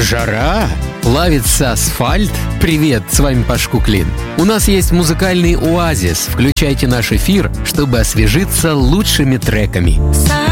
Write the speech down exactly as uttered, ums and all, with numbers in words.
Жара? Плавится асфальт? Привет, с вами Паш Куклин. У нас есть музыкальный оазис. Включайте наш эфир, чтобы освежиться лучшими треками.